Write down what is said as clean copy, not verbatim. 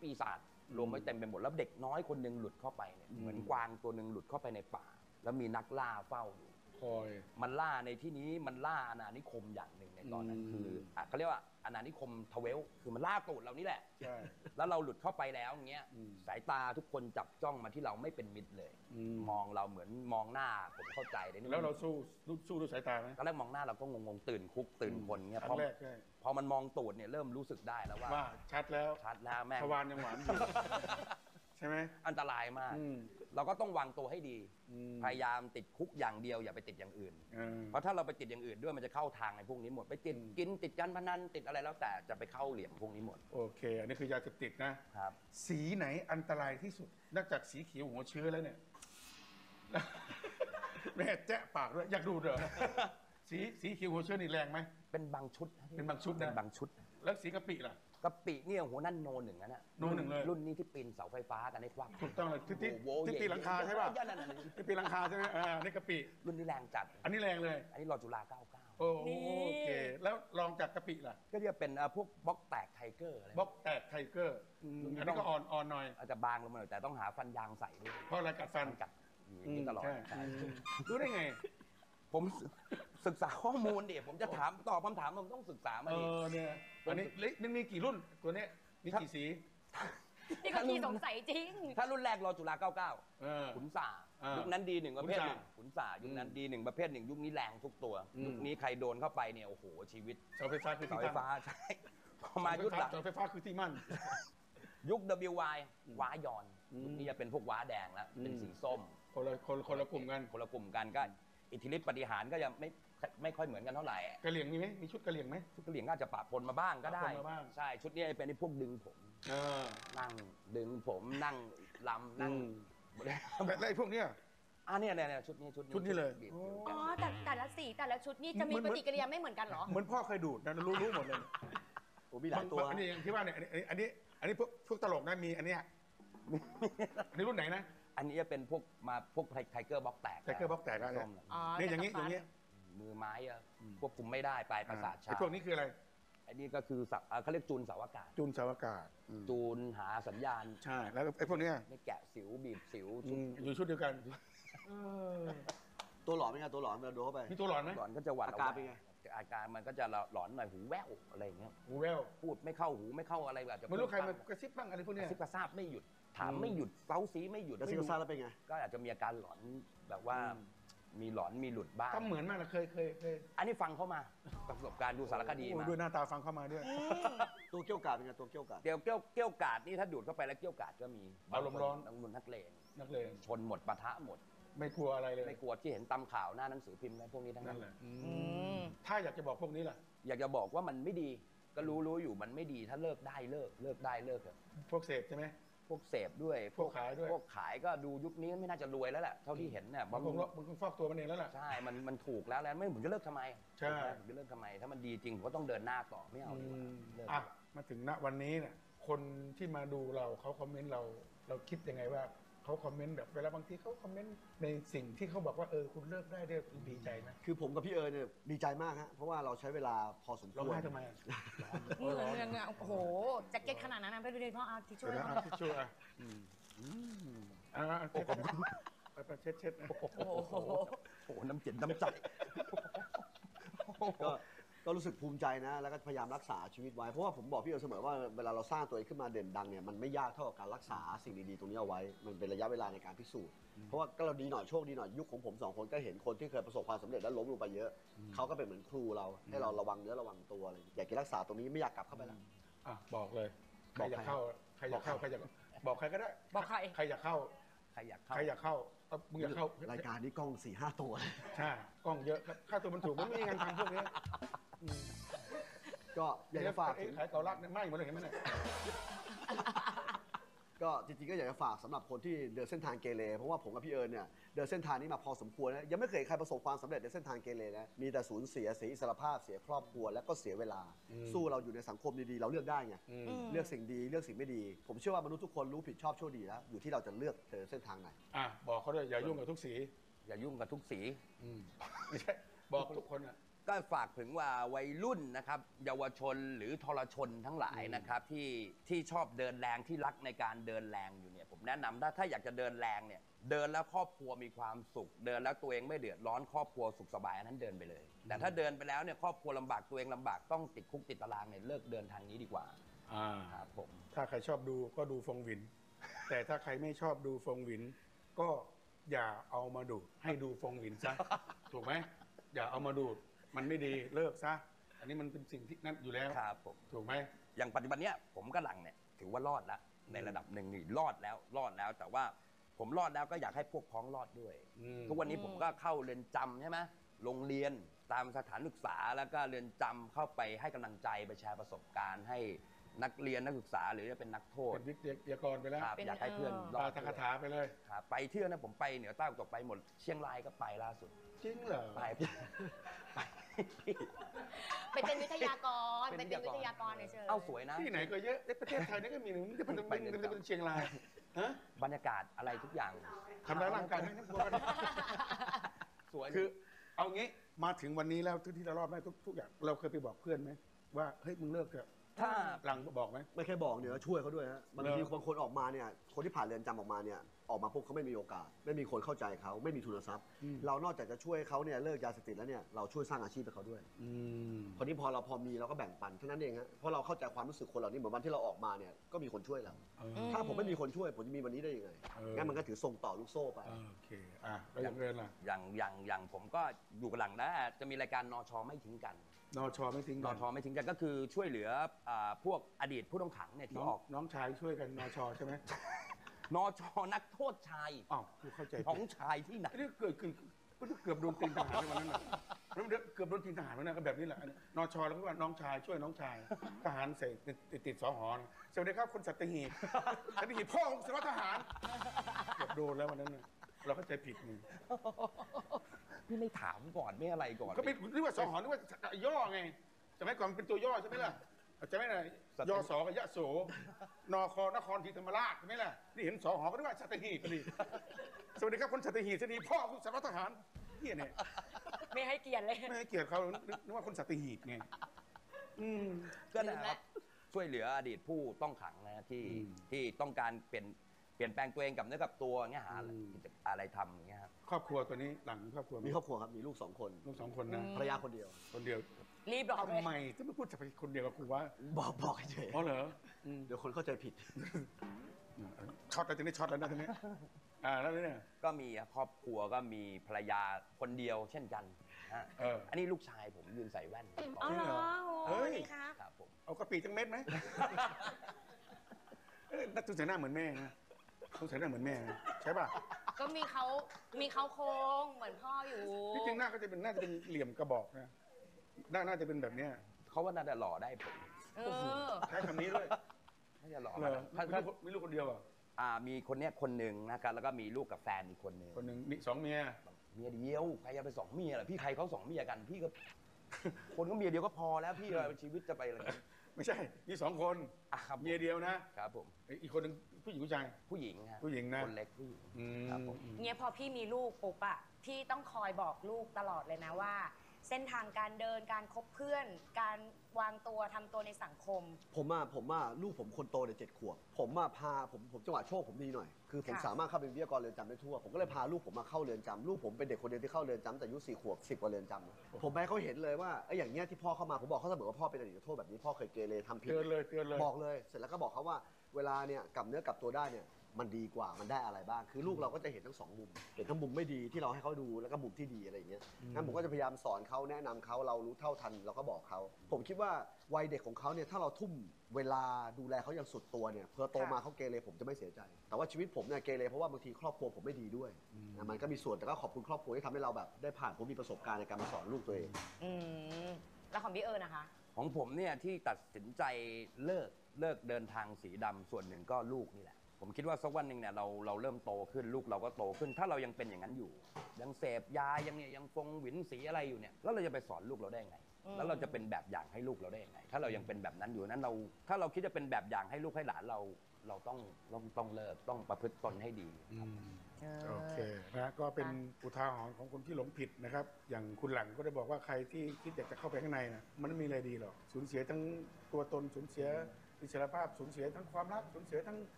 ปีศาจรวมไว้เต็มไปหมดแล้วเด็กน้อยคนนึงหลุดเข้าไปเนี่ยเหมือนกวางตัวนึงหลุดเข้าไปในป่าแล้วมีนักล่าเฝ้าอยู่คอยมันล่าในที่นี้มันล่าอาณานิคมอย่างหนึ่งในตอนนั้นคือเขาเรียกว่าอาณานิคมทเวลคือมันล่าตูดเรานี่แหละแล้วเราหลุดเข้าไปแล้วอย่างเงี้ยสายตาทุกคนจับจ้องมาที่เราไม่เป็นมิตรเลยมองเราเหมือนมองหน้าผมเข้าใจเลยแล้วเราสู้ด้วยสายตาไหมตอนแรกมองหน้าเราก็งงตื่นคุกตื่นคนเงี้ยพอมันมองตูดเนี่ยเริ่มรู้สึกได้แล้วว่าชัดแล้วแม่ทวารยังหวานอยู่ใช่ไหมอันตรายมากเราก็ต้องวางตัวให้ดีพยายามติดคุกอย่างเดียวอย่าไปติดอย่างอื่นเพราะถ้าเราไปติดอย่างอื่นด้วยมันจะเข้าทางในพวกนี้หมดไปติดกินติดการพนันติดอะไรแล้วแต่จะไปเข้าเหลี่ยมพวกนี้หมดโอเคอันนี้คือยาเสพติดนะครับสีไหนอันตรายที่สุดนอกจากสีเขียวหัวเชื้อแล้วเนี่ยแม่แจ๊ะปากด้วยอยากดูเหรอสีเขียวหัวเชื้อนี่แรงไหมเป็นบางชุดเป็นบางชุดนะบางชุดแล้วสีกะปิล่ะกะปิเนี่ยหัวนั่นโนหนึ่งนะโนหนึ่งเลยรุ่นนี้ที่ปีนเสาไฟฟ้ากันในควักถูกต้องเลยที่ปีหลังคาใช่ป่ะที่ปีหลังคาใช่ไหมนี่กะปิรุ่นนี้แรงจัดอันนี้แรงเลยอันนี้รอจุฬา99 โอเคแล้วลองจากกะปิล่ะก็จะเป็นพวกบล็อกแตกไทเกอร์อะไรบล็อกแตกไทเกอร์อันนี้ก็อ่อนหน่อยอาจจะบางลงมาหน่อยแต่ต้องหาฟันยางใส่ด้วยเพราะอะไรกัดฟันกัดอย่างนี้ตลอดรู้ได้ไงผมศึกษาข้อมูลดิผมจะตอบคำถามผมต้องศึกษามาดิเนี่ยอันนี้มันมีกี่รุ่นตัวนี้มีกี่สีนี่ก็ที่สงสัยจริงถ้ารุ่นแรกรอจุฬา99ขุนส่ายุคนั้นดีหนึ่งประเภทหนึ่งขุนส่ายุคนั้นดีหนึ่งประเภทหนึ่งยุคนี้แรงทุกตัวยุคนี้ใครโดนเข้าไปเนี่ยโอ้โหชีวิตเสาไฟฟ้าคือที่ไฟฟ้าใช่พอมายุคหลังเสาไฟฟ้าคือที่มั่นยุค WY ว้ายอนยุคนี้จะเป็นพวกว้าแดงแล้วเป็นสีส้มคนละกลุ่มกันก็อิทธิฤทธิปฏิหารก็ยังไม่ค่อยเหมือนกันเท่าไหร่กระเหลี่ยงมีไหมมีชุดกระเหลี่ยงไหมชุดกระเหลี่ยงก็จะปะปนมาบ้างก็ได้ใช่ชุดนี้เป็นพวกดึงผมนั่งดึงผมนั่งลำนั่งอะไรพวกเนี้ยเนี่ยชุดนี้เลยอ๋อแต่ละสีแต่ละชุดนี่จะมีปฏิกิริยาไม่เหมือนกันเหรอเหมือนพ่อเคยดูดนะรู้หมดเลยโอ้มีหลายตัวอันนี้อย่างที่ว่าเนี่ยอันนี้พวกตลกนะมีอันนี้อันนี้รุ่นไหนนะอันนี้จะเป็นพวกไทเกอร์บล็อกแตกแล้วนี่อย่างนี้มือไม้ควบคุมไม่ได้ปลายประสาทชาพวกนี้คืออะไรอันนี้ก็คือเขาเรียกจูนเสาอากาศจูนหาสัญญาณใช่แล้วไอ้พวกนี้นี่แกะสิวบีบสิวอยู่ชุดเดียวกันตัวหลอนเป็นไงตัวหลอนเราดูเข้าไปมีตัวหลอนไหมหลอนก็จะหวั่นอาการเป็นไงอาการมันก็จะหลอนหน่อยหูแว่วอะไรอย่างเงี้ยหูแว่วพูดไม่เข้าหูไม่เข้าอะไรแบบไม่รู้ใครมากระซิบบ้างอะไรพวกนี้กระซิบกระซาบไม่หยุดถามไม่หยุดเซาซีไม่หยุดกระซิบกระซาบแล้วเป็นไงก็อาจจะมีอาการหลอนแบบว่ามีหลอนมีหลุดบ้างก็เหมือนมากนะเคยอันนี้ฟังเข้ามาประสบการณ์ดูสารคดีมาด้วยหน้าตาฟังเข้ามาด้วยตัวเกี้ยวกาดเป็นไงตัวเกี้ยวกาดเกี้ยวกาดนี่ถ้าดูดเข้าไปแล้วเกี้ยวกาดก็มีอารมณ์ร้อนนักเลงชนหมดปะทะหมดไม่กลัวอะไรเลยไม่กลัวที่เห็นตามข่าวหน้าหนังสือพิมพ์อะไรพวกนี้ทั้งนั้นเลยถ้าอยากจะบอกพวกนี้ล่ะอยากจะบอกว่ามันไม่ดีก็รู้อยู่มันไม่ดีถ้าเลิกได้เลิกเถอะพวกเสพใช่ไหมพวกเสพด้วยพวกขายด้วยพวกขายก็ดูยุคนี้ไม่น่าจะรวยแล้วแหละเท่าที่เห็นเนี่ยมันคงฟอกตัวมันเองแล้วแหละใช่มันถูกแล้วไม่ผมจะเลิกทำไมใช่ผมจะเลิกทำไมถ้ามันดีจริงผมก็ต้องเดินหน้าต่อไม่เอามาถึงณวันนี้เนี่ยคนที่มาดูเราเขาคอมเมนต์เราคิดยังไงว่าเขาคอมเมนต์แบบเวลาบางทีเขาคอมเมนต์ในสิ่งที่เขาบอกว่าคุณเลิกได้ด้วยดีใจไหมคือผมกับพี่เนี่ยดีใจมากฮะเพราะว่าเราใช้เวลาพอสมควรร้องไห้ทำไมเหงื่อโอ้โหแจ็คเก็ตขนาดนั้นนะไปดูดิพ่อเอาทิชชู่ทิชชู่ไปเช็ดโอ้โหน้ำเจ็บน้ำใจก็รู้สึกภูมิใจนะแล้วก็พยายามรักษาชีวิตไว้เพราะว่าผมบอกพี่เสมอว่าเวลาเราสร้างตัวเองขึ้นมาเด่นดังเนี่ยมันไม่ยากเท่ากับการรักษาสิ่งดีๆตรงนี้เอาไว้มันเป็นระยะเวลาในการพิสูจน์เพราะว่าก็เราดีหน่อยโชคดีหน่อยยุคของผม2คนก็เห็นคนที่เคยประสบความสำเร็จแล้วล้มลงไปเยอะเขาก็เป็นเหมือนครูเราให้เราระวังเนื้อระวังตัวอะไรอยากจะรักษาตรงนี้ไม่อยากกลับเข้าไปแล้วบอกเลยใครอยากเข้าใครอยากบอกใครก็ได้บอกใครอยากเข้ามึงอยากเข้ารายการนี้กล้อง 4-5 ตัวใช่กล้องเยอะค่าตัวมันถูกมันไม่มีงานทำพวกนี้ก็อยากจะฝากขายเกาลัดไม่หมดเลยเห็นไหมเนี่ยก็จริงๆก็อยากจะฝากสำหรับคนที่เดินเส้นทางเกเรเพราะว่าผมกับพี่เนี่ยเดินเส้นทางนี้มาพอสมควรนะยังไม่เคยใครประสบความสำเร็จในเส้นทางเกเรนะมีแต่สูญเสียอิสรภาพเสียครอบครัวแล้วก็เสียเวลาสู้เราอยู่ในสังคมดีๆเราเลือกได้ไงเลือกสิ่งดีเลือกสิ่งไม่ดีผมเชื่อว่ามนุษย์ทุกคนรู้ผิดชอบชั่วดีแล้วอยู่ที่เราจะเลือกเดินเส้นทางไหนบอกเขาด้วยอย่ายุ่งกับทุกสีอย่ายุ่งกับทุกสีไม่ใช่บอกทุกคนก็ฝากถึงว่าวัยรุ่นนะครับเยาวชนหรือทรชนทั้งหลายนะครับที่ชอบเดินแรงที่รักในการเดินแรงอยู่เนี่ยผมแนะนำถ้าอยากจะเดินแรงเนี่ยเดินแล้วครอบครัวมีความสุขเดินแล้วตัวเองไม่เดือดร้อนครอบครัวสุขสบายอันนั้นเดินไปเลย แต่ถ้าเดินไปแล้วเนี่ยครอบครัวลำบากตัวเองลำบากต้องติดคุกติดตารางเนี่ยเลิกเดินทางนี้ดีกว่าครับผมถ้าใครชอบดูก็ดูฟงหวิน แต่ถ้าใครไม่ชอบดูฟงหวิน ก็อย่าเอามาดูดให้ดูฟงหวินซะ ถูกไหมอย่าเอามาดูดมันไม่ดีเลิกซะอันนี้มันเป็นสิ่งที่นั่นอยู่แล้วครับผมถูกไหมอย่างปัจจุบันเนี้ยผมกับหลังเนี่ยถือว่ารอดแล้วในระดับหนึ่งนี่รอดแล้วแต่ว่าผมรอดแล้วก็อยากให้พวกพ้องรอดด้วย ทุกวันนี้ผมก็เข้าเรือนจำใช่ไหมโรงเรียนตามสถานศึกษาแล้วก็เรือนจำเข้าไปให้กำลังใจไปแชร์ประสบการณ์ให้นักเรียนนักศึกษาหรือจะเป็นนักโทษเป็นวิทยากรไปแล้วครับอยากให้เพื่อนรปาอดทคาถาไปเลยครับไปเที่ยวนะผมไปเหนือใต้ออกตกไปหมดเชียงรายก็ไปล่าสุดจริงเหรอไปไปเป็นวิทยากรเป็เป็นนวิวิทยากรทยากรเฉยๆเอาสวยนะที่ไหนก็เยอะในประเทศไทยนี่ก็มีหนึ่งจะเป็นเชียงรายฮะบรรยากาศอะไรทุกอย่างทำร้ายร่างกายไม่ต้องกลัวกันสวยคือเอางี้มาถึงวันนี้แล้วที่เรารอดได้ทุกอย่างเราเคยไปบอกเพื่อนไหมว่าเฮ้ยมึงเลิกเถอะถ้าหลังบอกไหมไม่แค่บอกเนี่ยช่วยเขาด้วยฮะบางทีเหรอบางคนออกมาเนี่ยคนที่ผ่านเรือนจำออกมาเนี่ยออกมาพวกเขาไม่มีโอกาส ไม่มีคนเข้าใจเขาไม่มีทุนทรัพย์ เรานอกจากจะช่วยเขาเนี่ยเลิกยาเสพติดแล้วเนี่ยเราช่วยสร้างอาชีพให้เขาด้วย คนนี้พอเราพอมีเราก็แบ่งปันเท่านั้นเองฮะเพราะเราเข้าใจความรู้สึกคนเหล่านี้เหมือนวันที่เราออกมาเนี่ยก็มีคนช่วยเรา ถ้าผมไม่มีคนช่วยผมจะมีวันนี้ได้ยังไงงั้นมันก็ถือส่งต่อลูกโซ่ไปโอเคแล้วอย่างเงินล่ะอย่างผมก็อยู่กับหลังนะจะมีรายการนชไม่ทิ้งกันนชไม่ทิ้งนชไม่ทิ้งกันก็คือช่วยเหลือพวกอดีตผู้ต้องขังเนี่ยที่ออกน้องชายช่วยกันนชใช่ไหมนชนักโทษชายอ้าวกูเข้าใจของชายที่ไหนอันนี้เกิดขึ้นเกือบโดนตีนทหารในวันนั้นน่ะแล้วเกือบโดนตีนทหารวันนั้นก็แบบนี้แหละนชแล้วก็ว่าน้องชายช่วยน้องชายทหารเสกติดสหนะสวัสดีครับคนสัตหีบสัตหีบพ่อของสารวัตรทหารเกือบโดนแล้ววันนั้นน่ะเราเข้าใจผิดนี่พี่ไม่ถามก่อนไม่อะไรก่อนก็ไม่นึกว่าสหนึกว่าย่อไงสมัยก่อนมันเป็นตัวย่อใช่ไหมล่ะจะไม่ไงยศกับยะโสนครนครศรีธรรมราชใช่ไหมล่ะนี่เห็นสหก็นึกว่าสัตหีบก็ดีสวัสดีครับคนสัตหีบสัตหีบพ่อของสารวัตรทหารเฮียเนี่ยไม่ให้เกียรติเลยไม่ให้เกียรติเขานึกว่าคนสัตหีบไงก็นะครับช่วยเหลืออดีตผู้ต้องขังนะที่ต้องการเปลี่ยนแปลงตัวเองกับเนื้อกับตัวเงี้ยหาอะไรทำอย่างเงี้ยครับครอบครัวตัวนี้หลังครอบครัวมีครอบครัวครับมีลูก2 คนลูก2 คนนะภรรยาคนเดียวคนเดียวรีบบอกเลยทำไมถึงไม่พูดจะไปคนเดียวกับกูวะบอกเฉยอ๋อเหรอเดี๋ยวคนเข้าใจผิดช็อตแล้วทีนี้ช็อตแล้วนะทีนี้แล้วเนี่ยก็มีครอบครัวก็มีภรรยาคนเดียวเช่นกันฮะอันนี้ลูกชายผมยืนใส่แว่นอ๋อเหรอเฮ้ยนี่คะครับผมเอากะปิจังเม็ดไหมนักตุ้งใส่หน้าเหมือนแม่นะตุ้งใส่หน้าเหมือนแม่นะใช่ป่ะก็มีเขาโค้งเหมือนพ่ออยู่ที่จริงหน้าก็จะเป็นน่าจะเป็นเหลี่ยมกระบอกนะน่าจะเป็นแบบเนี้ยเขาว่าน่าจะหล่อได้ผมเออใช้คำนี้ด้วยน่าจะหล่อเหรอถ้ามีลูกคนเดียวอ่ะมีคนเนี้ยคนหนึ่งนะครับแล้วก็มีลูกกับแฟนอีกคนหนึ่งคนหนึ่งมี2 เมียเมียเดียวใครจะไป2 เมียล่ะพี่ใครเขา2 เมียกันพี่ก็ คนก็เมียเดียวก็พอแล้วพี่ชีวิตจะไปอะไรกันไม่ใช่มี2 คนครับเมียเดียวนะครับผมอีกคนหนึ่งผู้หญิงผู้ชายผู้หญิงฮะผู้หญิงนะคนเล็กผู้หญิงครับผมเนี่ยพอพี่มีลูกปุ๊บอะพี่ต้องคอยบอกลูกตลอดเลยนะว่า เส้นทางการเดินการคบเพื่อน การวางตัวทำตัวในสังคมผมลูกผมคนโตเนี่ย7 ขวบผมพาผมจังหวะโชคผมดีหน่อยคือผมค่ะสามารถเข้าเป็นวิทยากรเรือนจำได้ทั่วผมก็เลยพาลูกผมมาเข้าเรือนจำลูกผมเป็นเด็กคนเดียวที่เข้าเรือนจำแต่อายุ4 ขวบ10 กว่าเรือนจำนะผมไปให้เขาเห็นเลยว่าไอ้อย่างเงี้ยที่พ่อเข้ามาผมบอกเขาเสมอว่าพ่อเป็นอดีตนักโทษแบบนี้พ่อเคยเกเรทำผิดเตือนเลยบอกเลยเสร็จแล้วก็บอกเขาว่าเวลาเนี่ยกลับเนื้อกลับตัวได้เนี่ยมันดีกว่ามันได้อะไรบ้างคือลูกเราก็จะเห็นทั้ง2 มุมเห็นทั้งมุมไม่ดีที่เราให้เขาดูแล้วก็มุมที่ดีอะไรอย่างเงี้ยงั้นผมก็จะพยายามสอนเขาแนะนำเขาเรารู้เท่าทันเราก็บอกเขาผมคิดว่าวัยเด็กของเขาเนี่ยถ้าเราทุ่มเวลาดูแลเขาอย่างสุดตัวเนี่ยเพื่อโตมาเขาเกเรผมจะไม่เสียใจ แต่ว่าชีวิตผมเนี่ยเกเรเพราะว่าบางทีครอบครัวผมไม่ดีด้วยนะมันก็มีส่วนแต่ก็ขอบคุณครอบครัวที่ทำให้เราแบบได้ผ่านผมมีประสบการณ์ในการมาสอนลูกตัวเองแล้วของพี่นะคะของผมเนี่ยที่ตัดสินใจเลิกเดินทางสีดำส่วนหนึ่งก็ลูกนี่แหละผมคิดว่าสักวันหนึ่งเนี่ยเราเริ่มโตขึ้นลูกเราก็โตขึ้นถ้าเรายังเป็นอย่างนั้นอยู่ยังเสพยายังฟงหวินสีอะไรอยู่เนี่ยแล้วเราจะไปสอนลูกเราได้ไงแล้วเราจะเป็นแบบอย่างให้ลูกเราได้ยังไงถ้าเรายังเป็นแบบนั้นอยู่นั้นถ้าเราคิดจะเป็นแบบอย่างให้ลูกให้หลานเราเราต้องเลิกต้องประพฤติตนให้ดีโอเคนะก็เป็นอุทาหรณ์ของคนที่หลงผิดนะครับ อย่างคุณหลังก็ได้บอกว่าใครที่คิดอยากจะเข้าไปข้างในนะมันไม่มีอะไรดีหรอกสูญเสียทั้งตัวตนสูญเสียอิสรภาพสูญเสียทั้งความรักสูญเสียทั้ง